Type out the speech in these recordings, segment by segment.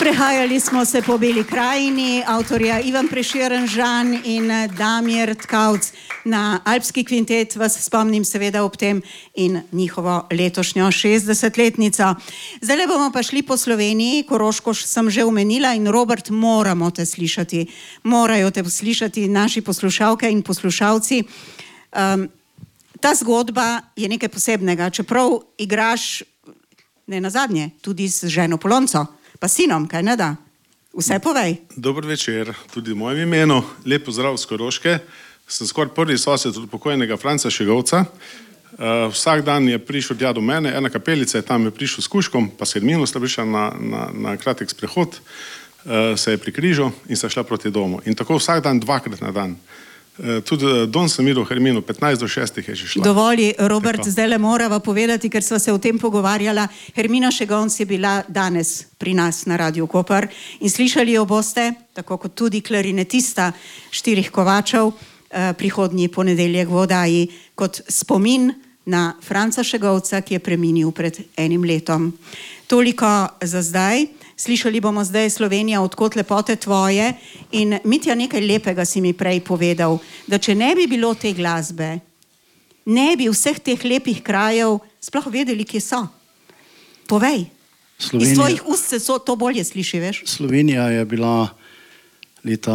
Sprehajali smo se po Beli krajini, avtorja Ivan Prešeren Žan in Damir Tkauc. Na Alpski kvintet vas spomnim seveda ob tem in njihovo letošnjo 60-letnico. Zdaj bomo pa šli po Sloveniji, Koroško sem že omenila in Robert, moramo te slišati. Morajo te slišati naši poslušalke in poslušalci. Ta zgodba je nekaj posebnega, čeprav igraš ne nazadnje tudi z ženo Polonco. Pa sinom, kaj ne da? Vse povej. Dober večer, tudi v mojem imenu. Lep pozdrav z Koroške. Sem skoraj prvi sosed od pokojnega Franca Šegovca. Vsak dan je prišel tja do mene, ena kapelica je tam je prišel s kužkom, pa s Hermino sta prišla na kratek sprehod, se je prikrižal in sta šla proti domu. In tako vsak dan, dvakrat na dan. Tudi Don sem videl Hermino, 15 do 6 je že šla. Dovoli, Robert, zdaj le morava povedati, ker sva se o tem pogovarjala. Hermina Šegovc je bila danes pri nas na Radiu Koper in slišali jo boste, tako kot tudi klarinetista Štirih Kovačev, prihodnji ponedeljek v oddaji, kot spomin na Franca Šegovca, ki je preminil pred enim letom. Toliko za zdaj. Slišali bomo zdaj Slovenija, odkot lepote tvoje, in Mitja, nekaj lepega si mi prej povedal, da če ne bi bilo te glasbe, ne bi vseh teh lepih krajev sploh vedeli, kje so. Povej. Iz tvojih ust se to bolje sliši, veš? Slovenija je bila leta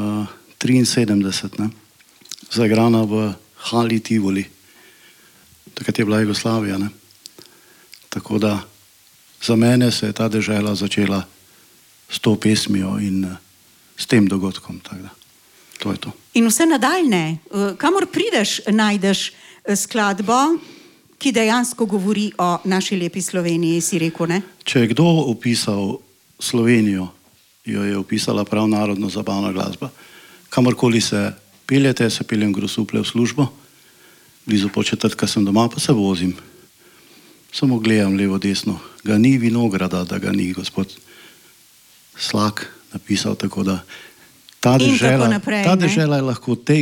73, zaigrana v Hali Tivoli. Takrat je bila Jugoslavija, ne? Tako da za mene se je ta dežela začela s to pesmijo in s tem dogodkom. To je to. In vse nadaljne, kamor prideš, najdeš skladbo, ki dejansko govori o naši lepi Sloveniji, si rekel, ne? Če je kdo opisal Slovenijo, jo je opisala prav narodno-zabavna glasba. Kamorkoli se peljete, se peljem Grosuplje v službo, blizu Podčetrtka sem doma, pa se vozim. Samo gledam levo, desno. Ga ni vinograda, da ga ni gospod Slak napisal, tako da ta dežela je lahko